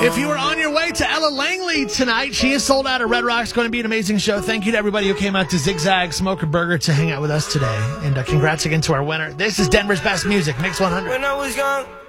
If you were on your way to Ella Langley tonight, she is sold out at Red Rock. It's going to be an amazing show. Thank you to everybody who came out to Zigzag Smoker Burger to hang out with us today. And congrats again to our winner. This is Denver's best music, Mix 100. When I was young